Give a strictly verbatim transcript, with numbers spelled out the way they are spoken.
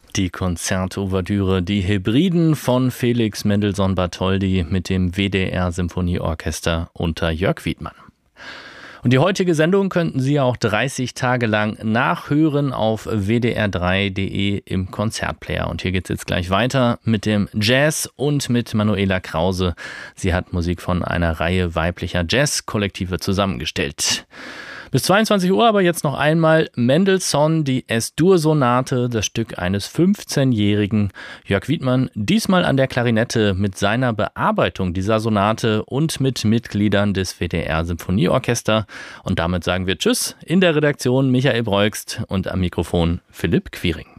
Die Konzertouvertüre Die Hebriden von Felix Mendelssohn-Bartholdy mit dem W D R-Symphonieorchester unter Jörg Wiedmann. Und die heutige Sendung könnten Sie auch dreißig Tage lang nachhören auf w d r drei punkt d e im Konzertplayer. Und hier geht's jetzt gleich weiter mit dem Jazz und mit Manuela Krause. Sie hat Musik von einer Reihe weiblicher Jazz-Kollektive zusammengestellt. Bis zweiundzwanzig Uhr aber jetzt noch einmal Mendelssohn, die S-Dur-Sonate, das Stück eines fünfzehnjährigen Jörg Wiedmann, diesmal an der Klarinette mit seiner Bearbeitung dieser Sonate und mit Mitgliedern des W D R-Symphonieorchester. Und damit sagen wir Tschüss, in der Redaktion Michael Breugst und am Mikrofon Philipp Quiring.